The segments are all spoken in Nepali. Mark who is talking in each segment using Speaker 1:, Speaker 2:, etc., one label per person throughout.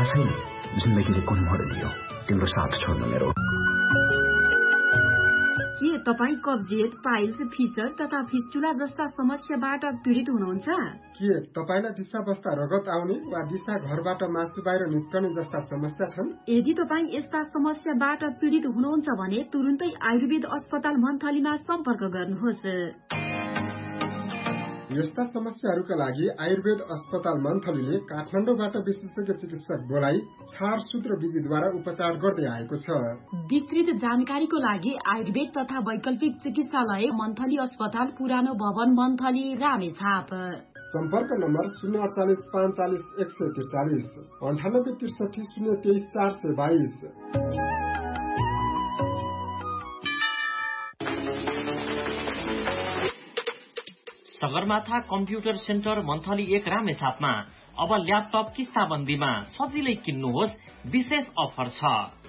Speaker 1: थाहा छैन जिन्दगीले कुन मोड दियो तिम्रो साथ छोड्नु मेरो।
Speaker 2: के तपाईँ कब्जियत, पाइल्स, फिसर तथा फिस्टुला जस्ता समस्याबाट पीडित हुनुहुन्छ?
Speaker 3: के तपाईलाई दिशा बस्दा रगत आउने वा दिशा घरबाट मासु बाहिर निस्कने जस्ता समस्या छन्?
Speaker 2: यदि तपाईँ यस्ता समस्याबाट पीडित हुनुहुन्छ भने तुरुन्तै आयुर्वेद अस्पताल मन्थलीमा सम्पर्क गर्नुहोस्।
Speaker 3: यस्ता समस्याहरूका लागि आयुर्वेद अस्पताल मन्थलीले काठमाडौँबाट विशेषज्ञ चिकित्सक बोलाई छारसूत्र विधिद्वारा उपचार गर्दै आएको छ।
Speaker 2: विस्तृत जानकारीको लागि आयुर्वेद तथा वैकल्पिक चिकित्सालय मन्थली अस्पताल, पुरानो भवन, मन्थली, रामेछाप।
Speaker 3: सम्पर्क number 048 45 143 98 63 023 422।
Speaker 4: Sagarmatha computer centre monthly 1 रामेछापमा अब ल्यापटप किस्ताबन्दीमा सजिलै किन्नुहोस्, विशेष अफर छ।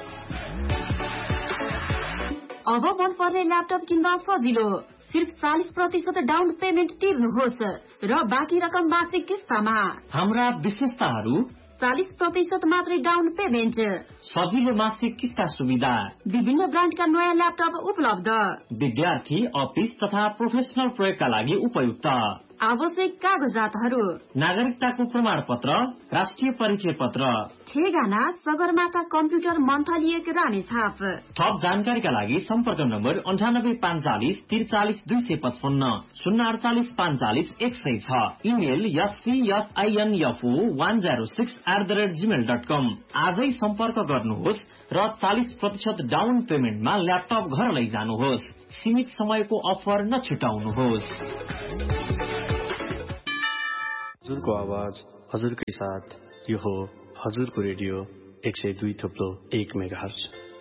Speaker 2: अब मनपर्ने ल्यापटप किन्दा सजिलो, सिर्फ 40% डाउन पेमेन्ट तिर्नुहोस् र बाँकी रकम मासिक किस्तामा।
Speaker 4: हाम्रा विशेषताहरू:
Speaker 2: 40% मात्रै डाउन पेमेन्ट,
Speaker 4: सजिलो मासिक किस्ता सुविधा,
Speaker 2: विभिन्न ब्रान्डका नयाँ ल्यापटप उपलब्ध,
Speaker 4: विद्यार्थी, अफिस तथा प्रोफेसनल प्रयोगका लागि उपयुक्त,
Speaker 2: आवश्यक कागजातहरू:
Speaker 4: नागरिकताको प्रमाणपत्र, राष्ट्रिय परिचय पत्र।
Speaker 2: ठेगाना सगरमाथा कम्प्युटर मन्थली 1 रामेछाप।
Speaker 4: थप जानकारीका लागि सम्पर्क नम्बर 98 45 43 255 048 45 106। Email scsinfo106@gmail.com। आजै सम्पर्क गर्नुहोस् र 40% डाउन पेमेन्टमा ल्यापटप घर लैजानुहोस्। सीमित समयको अफर नछुटाउनुहोस्।
Speaker 5: हजुरको आवाज हजुरकै साथ, यो हो हजुरको रेडियो 102.1 मेगाहर्ज।